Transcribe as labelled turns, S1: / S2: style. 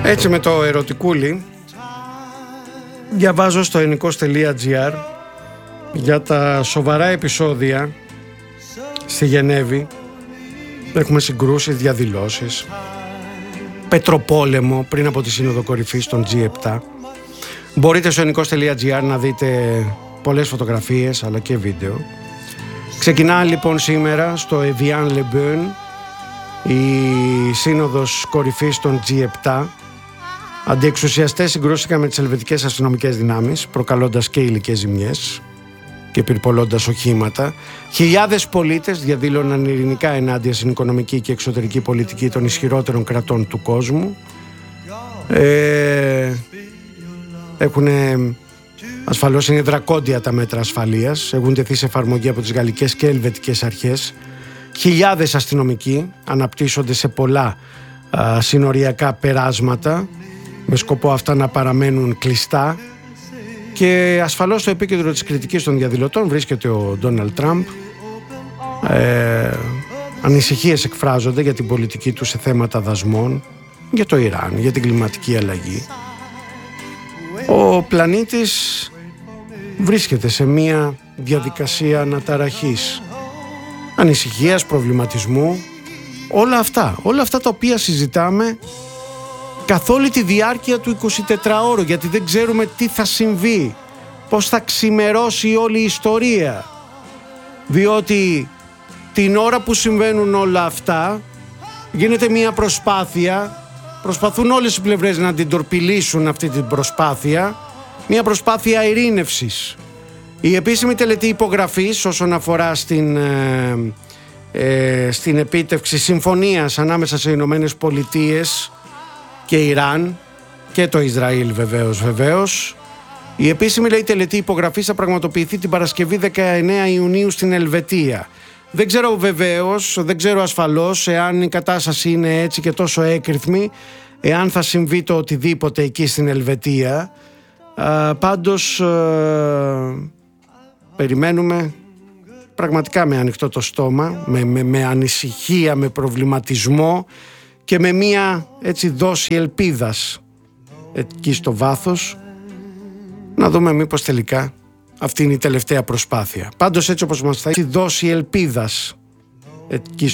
S1: Έτσι με το ερωτικούλι διαβάζω στο ενικός.gr για τα σοβαρά επεισόδια στη Γενέβη. Έχουμε συγκρούσεις, διαδηλώσεις, πετροπόλεμο πριν από τη Σύνοδο Κορυφής των G7. Μπορείτε στο ενικός.gr να δείτε πολλές φωτογραφίες αλλά και βίντεο. Ξεκινά λοιπόν σήμερα στο Evian-le-Bain η Σύνοδος Κορυφής των G7. Αντιεξουσιαστές συγκρούστηκαν με τις ελβετικές αστυνομικές δυνάμεις, προκαλώντας και υλικές ζημιές και πυρπολώντας οχήματα. Χιλιάδες πολίτες διαδήλωναν ειρηνικά ενάντια στην οικονομική και εξωτερική πολιτική των ισχυρότερων κρατών του κόσμου. Ασφαλώς είναι δρακόντια τα μέτρα ασφαλείας. Έχουν τεθεί σε εφαρμογή από τις γαλλικές και ελβετικές αρχές. Χιλιάδες αστυνομικοί αναπτύσσονται σε πολλά συνοριακά περάσματα με σκοπό αυτά να παραμένουν κλειστά. Και ασφαλώς στο επίκεντρο της κριτικής των διαδηλωτών βρίσκεται ο Ντόναλντ Τραμπ. Ανησυχίες εκφράζονται για την πολιτική του σε θέματα δασμών, για το Ιράν, για την κλιματική αλλαγή. Ο πλανήτης βρίσκεται σε μια διαδικασία αναταραχής, ανησυχίας, προβληματισμού. Όλα αυτά τα οποία συζητάμε καθ' όλη τη διάρκεια του 24ωρου, γιατί δεν ξέρουμε τι θα συμβεί, πώς θα ξημερώσει όλη η ιστορία, διότι την ώρα που συμβαίνουν όλα αυτά γίνεται μια προσπάθεια, προσπαθούν όλες οι πλευρές να την τορπιλήσουν αυτή την προσπάθεια, μια προσπάθεια ειρήνευσης. Η επίσημη τελετή υπογραφής όσον αφορά στην επίτευξη συμφωνίας ανάμεσα σε Ηνωμένες Πολιτείες και Ιράν και το Ισραήλ βεβαίως. Η επίσημη τελετή υπογραφής θα πραγματοποιηθεί την Παρασκευή 19 Ιουνίου στην Ελβετία. Δεν ξέρω ασφαλώς εάν η κατάσταση είναι έτσι και τόσο έκρηθμη, εάν θα συμβεί το οτιδήποτε εκεί στην Ελβετία. Πάντως περιμένουμε πραγματικά με ανοιχτό το στόμα, με ανησυχία, με προβληματισμό και με μία έτσι δόση ελπίδας εκεί στο βάθος, να δούμε μήπως τελικά αυτή είναι η τελευταία προσπάθεια. Πάντως έτσι όπως μας θα δώσει ελπίδας εκεί